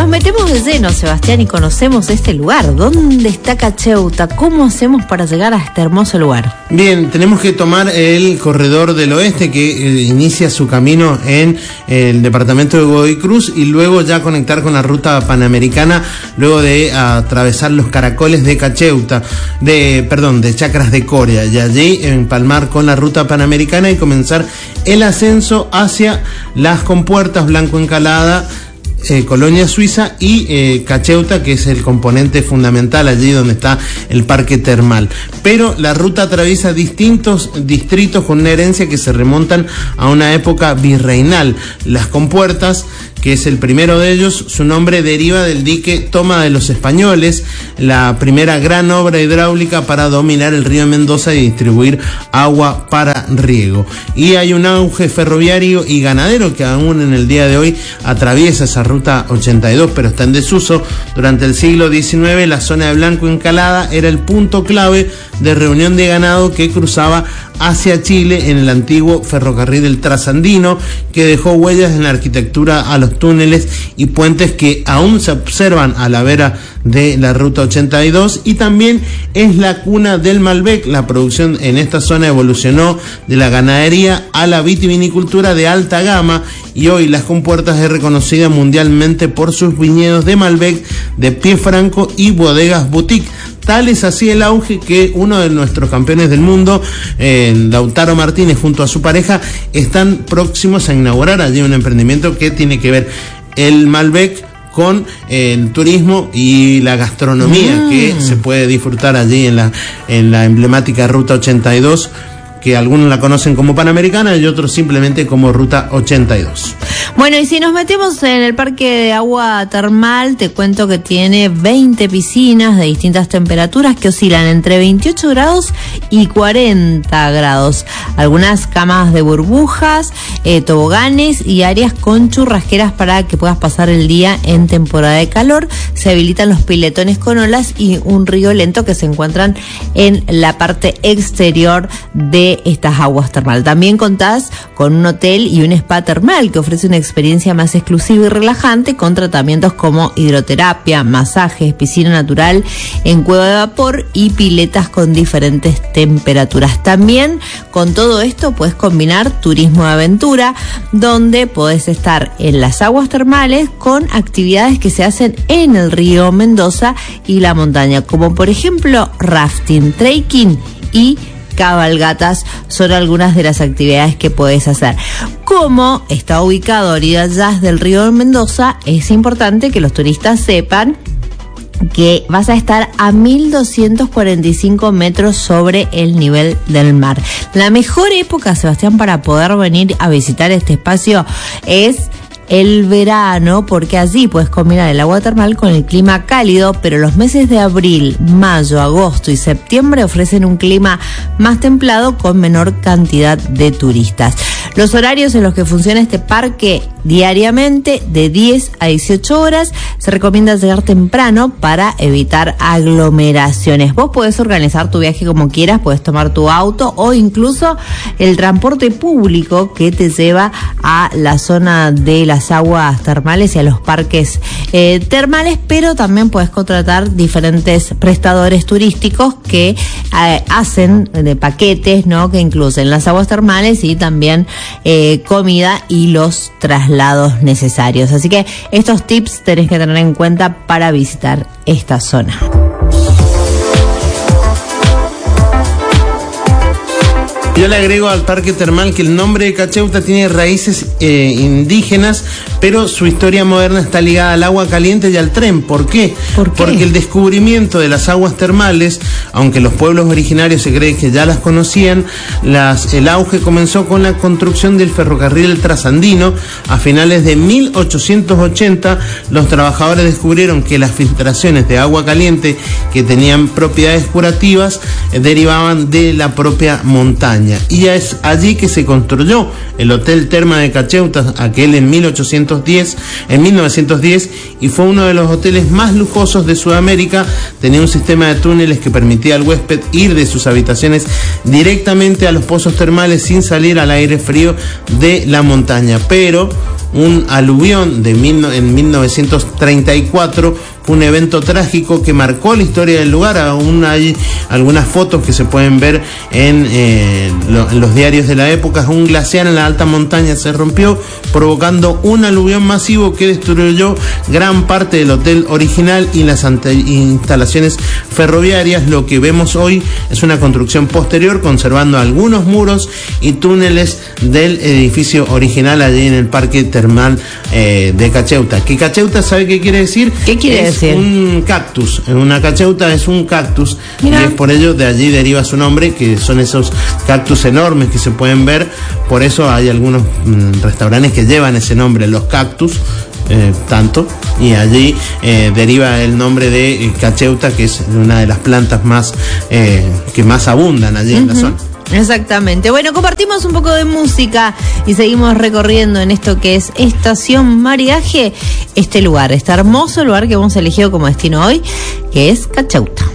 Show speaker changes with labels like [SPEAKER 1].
[SPEAKER 1] metemos de lleno, Sebastián, y conocemos este lugar. ¿Dónde está Cacheuta? ¿Cómo hacemos para llegar a este hermoso lugar?
[SPEAKER 2] Bien, tenemos que tomar el corredor del oeste que inicia su camino en el departamento de Godoy Cruz y luego ya conectar con la ruta panamericana luego de atravesar los caracoles de Cacheuta, de Chacras de Coria, y allí empalmar con la ruta panamericana y comenzar el ascenso hacia las compuertas Blanco Encalada, Colonia Suiza y Cacheuta, que es el componente fundamental allí donde está el parque termal. Pero la ruta atraviesa distintos distritos con una herencia que se remontan a una época virreinal. Las compuertas, que es el primero de ellos, su nombre deriva del dique Toma de los Españoles, la primera gran obra hidráulica para dominar el río Mendoza y distribuir agua para riego. Y hay un auge ferroviario y ganadero que aún en el día de hoy atraviesa esa ruta 82, pero está en desuso. Durante el siglo XIX la zona de Blanco Encalada era el punto clave de reunión de ganado que cruzaba hacia Chile en el antiguo ferrocarril del Trasandino, que dejó huellas en la arquitectura a los túneles y puentes que aún se observan a la vera de la ruta 82, y también es la cuna del Malbec. La producción en esta zona evolucionó de la ganadería a la vitivinicultura de alta gama y hoy Las Compuertas es reconocida mundialmente por sus viñedos de Malbec de pie franco y bodegas boutique. Tal es así el auge que uno de nuestros campeones del mundo, Lautaro Martínez, junto a su pareja, están próximos a inaugurar allí un emprendimiento que tiene que ver el Malbec con el turismo y la gastronomía que se puede disfrutar allí en la emblemática Ruta 82, que algunos la conocen como Panamericana y otros simplemente como Ruta 82.
[SPEAKER 1] Bueno, y si nos metemos en el parque de agua termal, te cuento que tiene 20 piscinas de distintas temperaturas que oscilan entre 28 grados y 40 grados. Algunas camas de burbujas, toboganes y áreas con churrasqueras para que puedas pasar el día en temporada de calor. Se habilitan los piletones con olas y un río lento que se encuentran en la parte exterior de estas aguas termales. También contás con un hotel y un spa termal que ofrece una experiencia más exclusiva y relajante con tratamientos como hidroterapia, masajes, piscina natural en cueva de vapor y piletas con diferentes temperaturas. También con todo esto puedes combinar turismo de aventura, donde podés estar en las aguas termales con actividades que se hacen en el río Mendoza y la montaña, como por ejemplo rafting, trekking y cabalgatas. Son algunas de las actividades que puedes hacer. Como está ubicado a orillas del río Mendoza, es importante que los turistas sepan que vas a estar a 1.245 metros sobre el nivel del mar. La mejor época, Sebastián, para poder venir a visitar este espacio es el verano, porque allí puedes combinar el agua termal con el clima cálido, pero los meses de abril, mayo, agosto y septiembre ofrecen un clima más templado con menor cantidad de turistas. Los horarios en los que funciona este parque diariamente, de 10 a 18 horas, se recomienda llegar temprano para evitar aglomeraciones. Vos podés organizar tu viaje como quieras, podés tomar tu auto o incluso el transporte público que te lleva a la zona de las aguas termales y a los parques termales, pero también podés contratar diferentes prestadores turísticos que hacen de paquetes, ¿no?, que incluyen las aguas termales y también comida y los traslados necesarios. Así que estos tips tenés que tener en cuenta para visitar esta zona.
[SPEAKER 2] Yo le agrego al parque termal que el nombre de Cacheuta tiene raíces indígenas, pero su historia moderna está ligada al agua caliente y al tren. ¿Por qué? Porque el descubrimiento de las aguas termales, aunque los pueblos originarios se cree que ya las conocían, el auge comenzó con la construcción del ferrocarril Trasandino. A finales de 1880, los trabajadores descubrieron que las filtraciones de agua caliente que tenían propiedades curativas derivaban de la propia montaña. Y es allí que se construyó el Hotel Terma de Cacheuta, aquel en 1910, y fue uno de los hoteles más lujosos de Sudamérica. Tenía un sistema de túneles que permitía permitía al huésped ir de sus habitaciones directamente a los pozos termales sin salir al aire frío de la montaña. Pero un aluvión en 1934 fue un evento trágico que marcó la historia del lugar. Aún hay algunas fotos que se pueden ver en los diarios de la época. Un glaciar en la alta montaña se rompió, provocando un aluvión masivo que destruyó gran parte del hotel original y las instalaciones ferroviarias. Lo que vemos hoy es una construcción posterior, conservando algunos muros y túneles del edificio original allí en el parque termal de Cacheuta. ¿Qué Cacheuta sabe qué quiere decir?
[SPEAKER 1] ¿Qué quiere decir?
[SPEAKER 2] Un cactus. Una cacheuta es un cactus.
[SPEAKER 1] Mirá.
[SPEAKER 2] Y es por ello de allí deriva su nombre, que son esos cactus enormes que se pueden ver. Por eso hay algunos restaurantes que llevan ese nombre, los cactus. Tanto, y allí deriva el nombre de cacheuta, que es una de las plantas más que más abundan allí en la zona.
[SPEAKER 1] Exactamente. Bueno, compartimos un poco de música y seguimos recorriendo en esto que es Estación Mariaje, este lugar, este hermoso lugar que hemos elegido como destino hoy, que es Cacheuta.